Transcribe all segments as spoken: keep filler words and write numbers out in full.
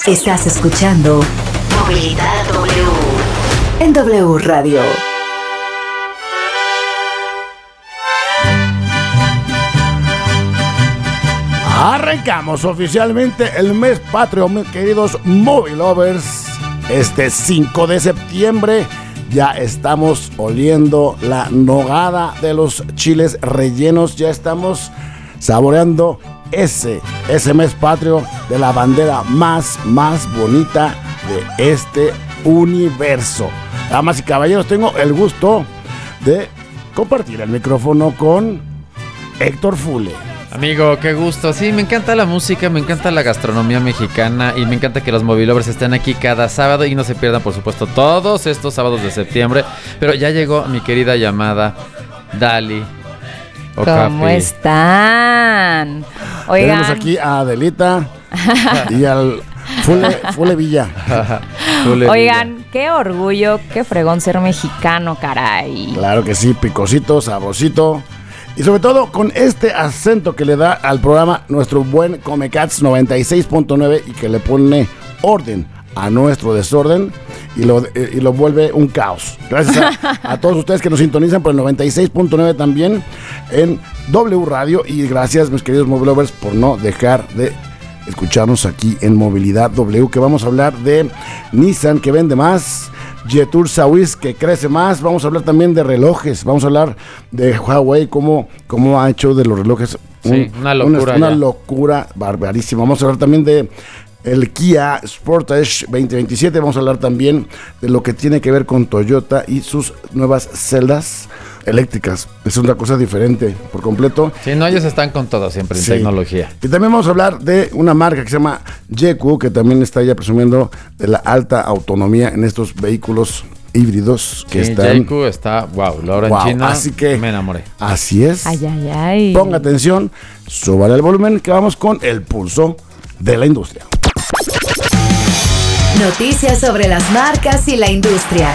Estás escuchando Movilidad W en W Radio. Arrancamos oficialmente el mes patrio, mis queridos Movilovers. Este cinco de septiembre ya estamos oliendo la nogada de los chiles rellenos. Ya estamos saboreando ese, ese mes patrio de la bandera más, más bonita de este universo. Damas y caballeros, tengo el gusto de compartir el micrófono con Héctor Fule. Amigo, qué gusto. Sí, me encanta la música, me encanta la gastronomía mexicana y me encanta que los Movilovers estén aquí cada sábado y no se pierdan, por supuesto, todos estos sábados de septiembre. Pero ya llegó mi querida llamada Dali Okapi. ¿Cómo están? Oigan. Tenemos aquí a Adelita y al Fule, Fule Villa. Fule Oigan, Villa. Qué orgullo, qué fregón ser mexicano, caray. Claro que sí, picosito, sabrosito. Y sobre todo con este acento que le da al programa nuestro buen Comecats noventa y seis punto nueve y que le pone orden a nuestro desorden y lo, y lo vuelve un caos. Gracias a, a todos ustedes que nos sintonizan por el noventa y seis punto nueve también en W Radio. Y gracias, mis queridos Movilovers, por no dejar de escucharnos aquí en Movilidad W, que vamos a hablar de Nissan, que vende más, Jetour Swiss, que crece más. Vamos a hablar también de relojes. Vamos a hablar de Huawei, cómo, cómo ha hecho de los relojes sí, un, una locura. Una, una locura barbarísima. Vamos a hablar también de el Kia Sportage veinte veintisiete. Vamos a hablar también de lo que tiene que ver con Toyota y sus nuevas celdas eléctricas. Es una cosa diferente por completo. Sí, no, ellos están con todo siempre en sí. Tecnología. Y también vamos a hablar de una marca que se llama Jeku, que también está ya presumiendo de la alta autonomía en estos vehículos híbridos que sí, están. Jeku está, wow, la hora wow, en China, así que me enamoré. Así es. Ay, ay, ay. Ponga atención, súbale el volumen, que vamos con el pulso de la industria. Noticias sobre las marcas y la industria.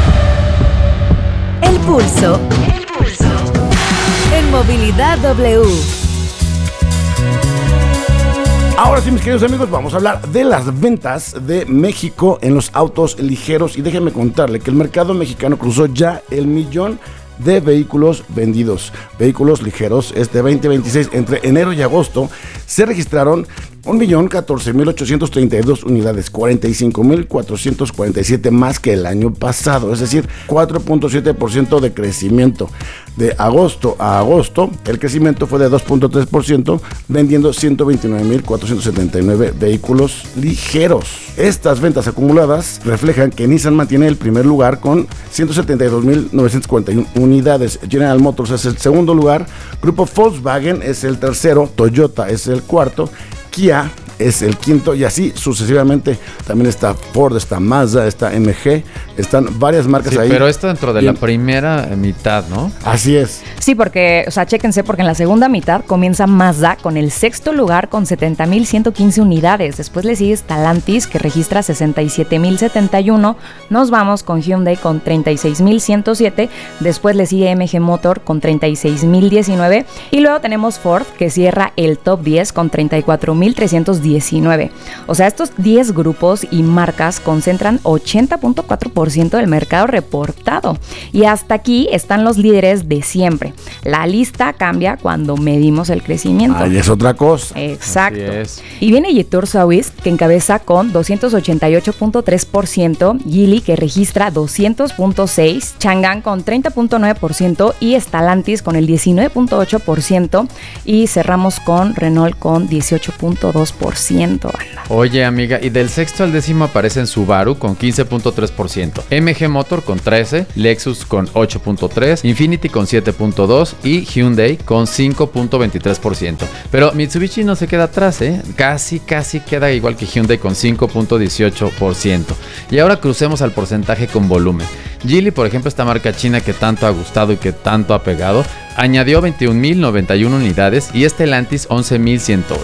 El pulso. El pulso. En Movilidad W. Ahora sí, mis queridos amigos, vamos a hablar de las ventas de México en los autos ligeros. Y déjenme contarle que el mercado mexicano cruzó ya el millón de vehículos vendidos. Vehículos ligeros, este veinte veintiséis, entre enero y agosto, se registraron un millón catorce mil ochocientos treinta y dos unidades, cuarenta y cinco mil cuatrocientos cuarenta y siete más que el año pasado, es decir, cuatro punto siete por ciento de crecimiento. De agosto a agosto, el crecimiento fue de dos punto tres por ciento, vendiendo ciento veintinueve mil cuatrocientos setenta y nueve vehículos ligeros. Estas ventas acumuladas reflejan que Nissan mantiene el primer lugar con ciento setenta y dos mil novecientos cuarenta y uno unidades, General Motors es el segundo lugar, Grupo Volkswagen es el tercero, Toyota es el cuarto, Kia es el quinto y así sucesivamente. También está Ford, está Mazda, está M G, están varias marcas sí, ahí. Pero esto dentro de bien. La primera mitad, ¿no? Así es. Sí, porque, o sea, chéquense, porque en la segunda mitad comienza Mazda con el sexto lugar con setenta mil ciento quince unidades. Después le sigue Stellantis, que registra sesenta y siete mil setenta y uno. Nos vamos con Hyundai con treinta y seis mil ciento siete. Después le sigue M G Motor con treinta y seis mil diecinueve. Y luego tenemos Ford, que cierra el top diez con treinta y cuatro mil trescientos diecinueve. O sea, estos diez grupos y marcas concentran ochenta punto cuatro por ciento del mercado reportado. Y hasta aquí están los líderes de siempre. La lista cambia cuando medimos el crecimiento. Ahí es otra cosa. Exacto. Y viene Jetour Swiss, que encabeza con doscientos ochenta y ocho punto tres por ciento, Geely, que registra doscientos punto seis por ciento, Changan con treinta punto nueve por ciento y Stellantis con el diecinueve punto ocho por ciento. Y cerramos con Renault con dieciocho punto dos por ciento. Anda. Oye, amiga, y del sexto al décimo aparecen Subaru con quince punto tres por ciento, M G Motor con trece, Lexus con ocho punto tres, Infiniti con siete punto dos y Hyundai con cinco punto veintitrés por ciento. Pero Mitsubishi no se queda atrás, ¿eh? Casi, casi queda igual que Hyundai con cinco punto dieciocho por ciento. Y ahora crucemos al porcentaje con volumen. Geely, por ejemplo, esta marca china que tanto ha gustado y que tanto ha pegado, añadió veintiún mil noventa y uno unidades y Stellantis once mil ciento ocho.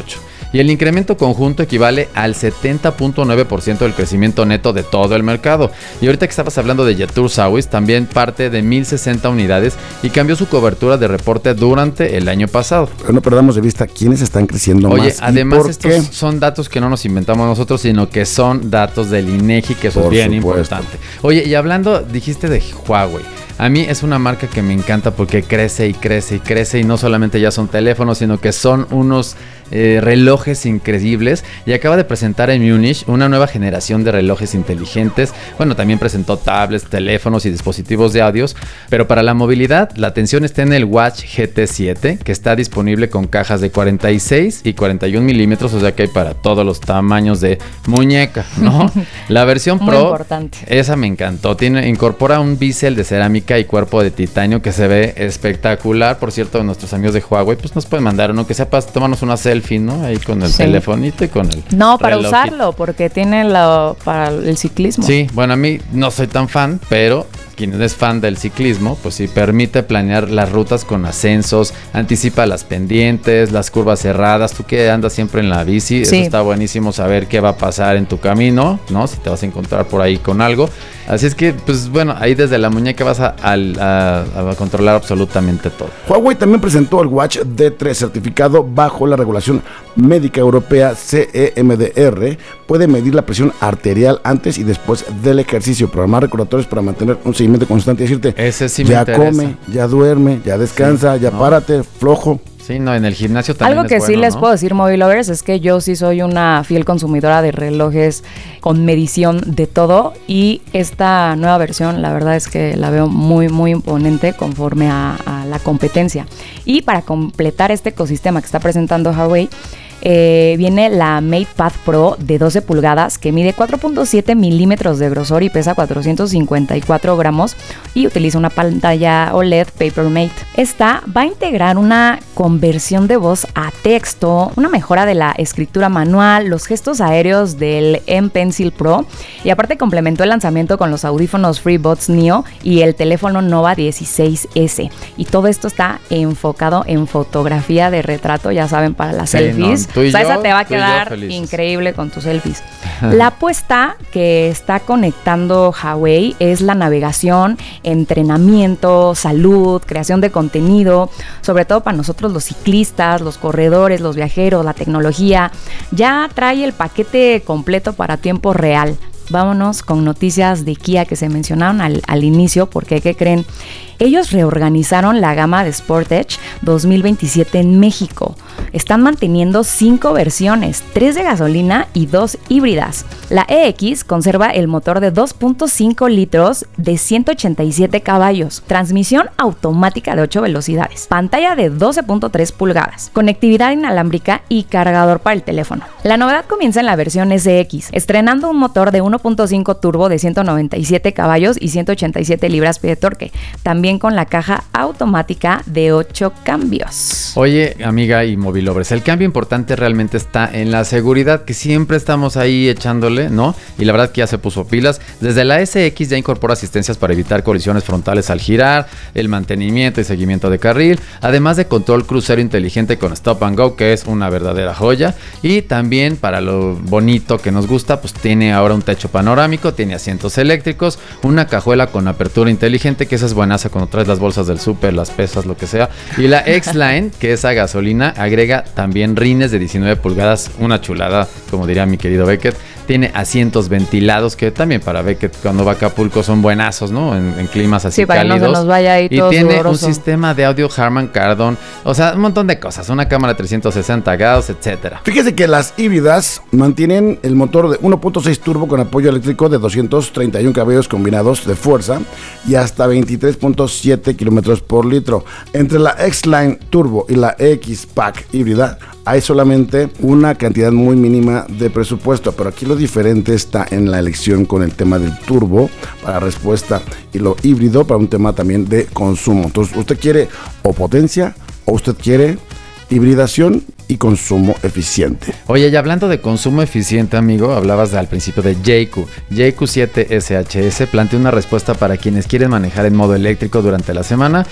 y el incremento conjunto equivale al setenta punto nueve por ciento del crecimiento neto de todo el mercado. Y ahorita que estabas hablando de Jetour Sawis, también parte de mil sesenta unidades y cambió su cobertura de reporte durante el año pasado. Pero no perdamos de vista quiénes están creciendo Oye, más. Oye, además por estos qué? son datos que no nos inventamos nosotros, sino que son datos del INEGI, que eso Por es bien supuesto. importante. Oye, y hablando, dijiste de Huawei. A mí es una marca que me encanta porque crece y crece y crece y no solamente ya son teléfonos, sino que son unos eh, relojes increíbles, y acaba de presentar en Múnich una nueva generación de relojes inteligentes. Bueno, también presentó tablets, teléfonos y dispositivos de audios, pero para la movilidad la atención está en el Watch G T siete, que está disponible con cajas de cuarenta y seis y cuarenta y uno milímetros, o sea que hay para todos los tamaños de muñeca, ¿no? La versión Muy Pro, importante. esa me encantó, tiene, incorpora un bisel de cerámica y cuerpo de titanio que se ve espectacular. Por cierto, nuestros amigos de Huawei pues nos pueden mandar uno que sea para tomarnos una selfie, ¿no? Ahí con el Sí. telefonito y con el No, para relojito. usarlo, porque tiene la, para el ciclismo. Sí, bueno, a mí no soy tan fan, pero quien es fan del ciclismo, pues sí permite planear las rutas con ascensos, anticipa las pendientes, las curvas cerradas. Tú que andas siempre en la bici, Sí. eso está buenísimo, saber qué va a pasar en tu camino, ¿no? Si te vas a encontrar por ahí con algo. Así es que, pues bueno, ahí desde la muñeca vas a, a, a, a controlar absolutamente todo. Huawei también presentó el Watch D tres certificado bajo la regulación médica europea C E M D R. Puede medir la presión arterial antes y después del ejercicio, programar recordatorios para mantener un seguimiento constante y decirte, Ese sí me ya interesa. come, ya duerme, ya descansa, Sí, ya no. párate, flojo. Sí, no, en el gimnasio también Algo es que sí bueno, les ¿no? puedo decir, Mobile Lovers, es que yo sí soy una fiel consumidora de relojes con medición de todo, y esta nueva versión la verdad es que la veo muy muy imponente conforme a, a la competencia. Y para completar este ecosistema que está presentando Huawei, Eh, viene la MatePad Pro de doce pulgadas, que mide cuatro punto siete milímetros de grosor y pesa cuatrocientos cincuenta y cuatro gramos, y utiliza una pantalla O L E D Papermate. Esta va a integrar una conversión de voz a texto, una mejora de la escritura manual, los gestos aéreos del M Pencil Pro, y aparte complementó el lanzamiento con los audífonos FreeBuds Neo y el teléfono Nova dieciséis ese. Y todo esto está enfocado en fotografía de retrato, ya saben, para las Sí, selfies. no, tú y O sea, yo, esa te va a tú y yo quedar felices. increíble con tus selfies. La apuesta que está conectando Huawei es la navegación, entrenamiento, salud, creación de contenido, sobre todo para nosotros los ciclistas, los corredores, los viajeros, la tecnología. Ya trae el paquete completo para tiempo real. Vámonos con noticias de Kia que se mencionaron al, al inicio, porque ¿qué creen? Ellos reorganizaron la gama de Sportage dos mil veintisiete en México. Están manteniendo cinco versiones, tres de gasolina y dos híbridas. La E X conserva el motor de dos punto cinco litros de ciento ochenta y siete caballos, transmisión automática de ocho velocidades, pantalla de doce punto tres pulgadas, conectividad inalámbrica y cargador para el teléfono. La novedad comienza en la versión S X, estrenando un motor de uno punto cinco turbo de ciento noventa y siete caballos y ciento ochenta y siete libras-pie de torque, también con la caja automática de ocho cambios. Oye, amiga y mobilovers, el cambio importante realmente está en la seguridad, que siempre estamos ahí echándole, ¿no? Y la verdad que ya se puso pilas. Desde la S X ya incorpora asistencias para evitar colisiones frontales al girar, el mantenimiento y seguimiento de carril, además de control crucero inteligente con Stop and Go, que es una verdadera joya. Y también, para lo bonito que nos gusta, pues tiene ahora un techo panorámico, tiene asientos eléctricos, una cajuela con apertura inteligente, que esa es buenaza cuando traes las bolsas del súper, las pesas, lo que sea. Y la X-Line, que es a gasolina, agrega también rines de diecinueve pulgadas, una chulada, como diría mi querido Beckett. Tiene asientos ventilados, que también para Beckett cuando va a Acapulco son buenazos, ¿no? En, en climas así Sí, para que no cálidos. se nos vaya ahí y todo tiene sudoroso. un sistema de audio Harman Kardon, o sea, un montón de cosas, una cámara de trescientos sesenta grados, etcétera. Fíjese que las híbridas mantienen el motor de uno punto seis turbo con apoyo eléctrico de doscientos treinta y uno caballos combinados de fuerza y hasta veintitrés punto siete kilómetros por litro. Entre la X-Line Turbo y la X-Pack híbrida hay solamente una cantidad muy mínima de presupuesto, pero aquí lo diferente está en la elección con el tema del turbo para respuesta y lo híbrido para un tema también de consumo. Entonces, usted quiere o potencia o usted quiere hibridación y consumo eficiente. Oye, y hablando de consumo eficiente, amigo, hablabas de, al principio de J Q. J Q siete S H S plantea una respuesta para quienes quieren manejar en modo eléctrico durante la semana